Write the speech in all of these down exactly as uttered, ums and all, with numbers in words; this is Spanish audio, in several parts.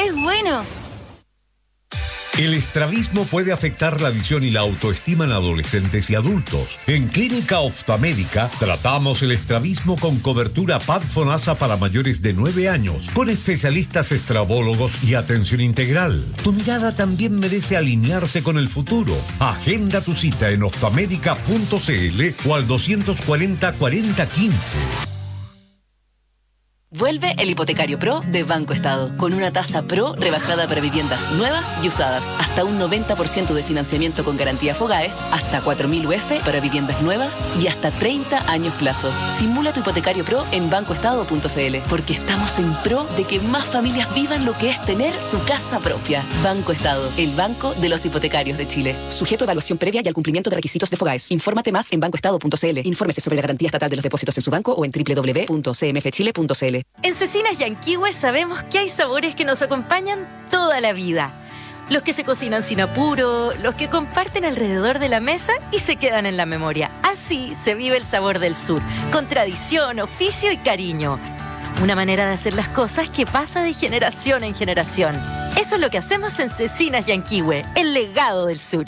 ¡Es bueno! El estrabismo puede afectar la visión y la autoestima en adolescentes y adultos. En Clínica Oftalmédica tratamos el estrabismo con cobertura P A D FONASA para mayores de nueve años, con especialistas estrabólogos y atención integral. Tu mirada también merece alinearse con el futuro. Agenda tu cita en oftamedica punto c l o al doscientos cuarenta, cuarenta, quince. Vuelve el Hipotecario Pro de Banco Estado, con una tasa Pro rebajada para viviendas nuevas y usadas. Hasta un noventa por ciento de financiamiento con garantía Fogaes, hasta cuatro mil U F para viviendas nuevas y hasta treinta años plazo. Simula tu Hipotecario Pro en banco estado punto c l, porque estamos en pro de que más familias vivan lo que es tener su casa propia. Banco Estado, el banco de los hipotecarios de Chile. Sujeto a evaluación previa y al cumplimiento de requisitos de Fogaes. Infórmate más en banco estado punto c l. Infórmese sobre la garantía estatal de los depósitos en su banco o en doble u doble u doble u punto c m f chile punto c l. En Cecinas Yanquihue sabemos que hay sabores que nos acompañan toda la vida. Los que se cocinan sin apuro, los que comparten alrededor de la mesa y se quedan en la memoria. Así se vive el sabor del sur, con tradición, oficio y cariño. Una manera de hacer las cosas que pasa de generación en generación. Eso es lo que hacemos en Cecinas Yanquihue, el legado del sur.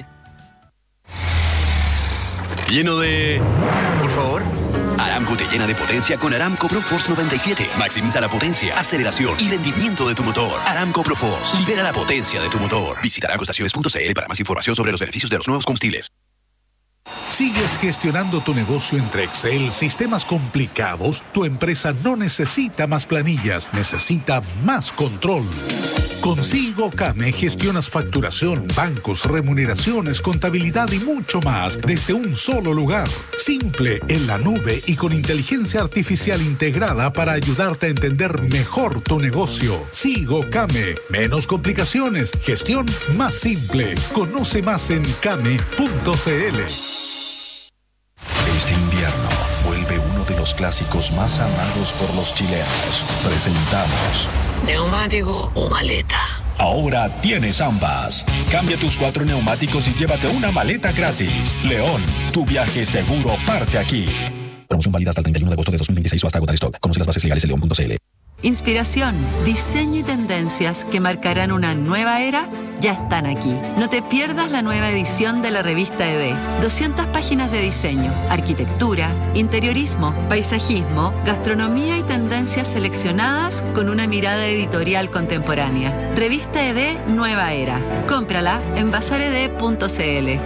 Lleno de... Por favor. Aramco te llena de potencia con Aramco ProForce noventa y siete. Maximiza la potencia, aceleración y rendimiento de tu motor. Aramco ProForce. Libera la potencia de tu motor. Visita aramco estaciones punto c l para más información sobre los beneficios de los nuevos combustibles. ¿Sigues gestionando tu negocio entre Excel, sistemas complicados? Tu empresa no necesita más planillas, necesita más control. Con SIGOCAME gestionas facturación, bancos, remuneraciones, contabilidad y mucho más desde un solo lugar. Simple, en la nube y con inteligencia artificial integrada para ayudarte a entender mejor tu negocio. SIGOCAME. Menos complicaciones, gestión más simple. Conoce más en came punto c l. Este invierno vuelve uno de los clásicos más amados por los chilenos. Presentamos ¿neumático o maleta? Ahora tienes ambas. Cambia tus cuatro neumáticos y llévate una maleta gratis. León, tu viaje seguro parte aquí. Promoción válida hasta el treinta y uno de agosto de dos mil veintiséis o hasta agotar stock. Conoce las bases legales en león punto c l. Inspiración, diseño y tendencias que marcarán una nueva era ya están aquí. No te pierdas la nueva edición de la revista E D. doscientas páginas de diseño, arquitectura, interiorismo, paisajismo, gastronomía y tendencias seleccionadas con una mirada editorial contemporánea. Revista E D Nueva Era. Cómprala en bazar e d punto c l.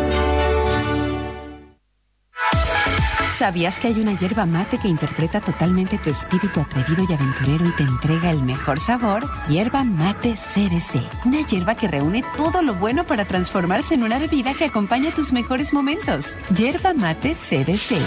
¿Sabías que hay una yerba mate que interpreta totalmente tu espíritu atrevido y aventurero y te entrega el mejor sabor? Yerba mate C B C. Una yerba que reúne todo lo bueno para transformarse en una bebida que acompaña tus mejores momentos. Yerba mate C B C.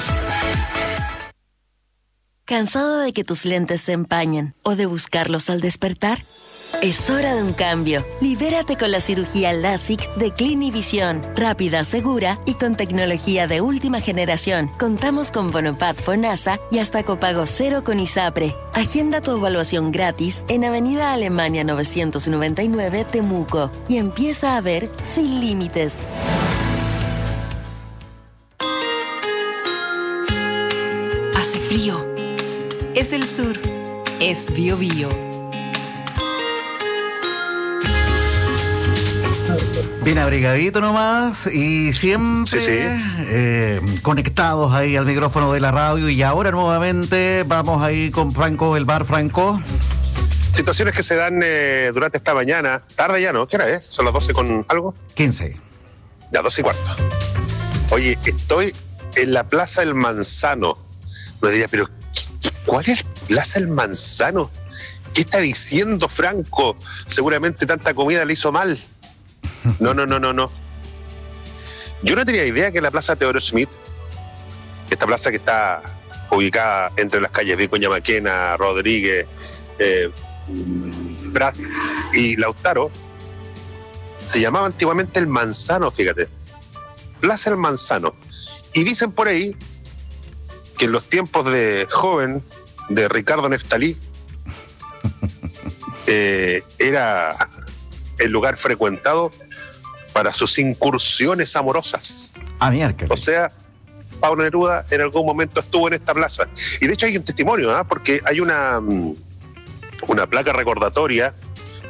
¿Cansado de que tus lentes se empañen o de buscarlos al despertar? Es hora de un cambio. Libérate con la cirugía LASIK de Clinivision. Rápida, segura y con tecnología de última generación. Contamos con Bonopad FONASA y hasta copago cero con ISAPRE. Agenda tu evaluación gratis en Avenida Alemania novecientos noventa y nueve, Temuco. Y empieza a ver sin límites. Hace frío. Es el sur. Es Bío Bío. Bien abrigadito nomás y siempre sí, sí. Eh, conectados ahí al micrófono de la radio. Y ahora nuevamente vamos ahí con Franco, el bar Franco. Situaciones que se dan eh, durante esta mañana, tarde ya, ¿no? ¿Qué hora es? ¿Son las doce con algo? quince. Ya, doce y cuarto. Oye, estoy en la Plaza del Manzano. Me diría, pero ¿cuál es Plaza del Manzano? ¿Qué está diciendo Franco? Seguramente tanta comida le hizo mal. No, no, no, no, no. Yo no tenía idea que la Plaza Teodoro Smith, esta plaza que está ubicada entre las calles Vicuña Maquena, Rodríguez, eh, Prat y Lautaro, se llamaba antiguamente El Manzano, fíjate. Plaza El Manzano. Y dicen por ahí que en los tiempos de joven de Ricardo Neftalí eh, era el lugar frecuentado para sus incursiones amorosas. Ah, miércoles. O sea, Pablo Neruda en algún momento estuvo en esta plaza. Y de hecho hay un testimonio, ¿eh? Porque hay una, una placa recordatoria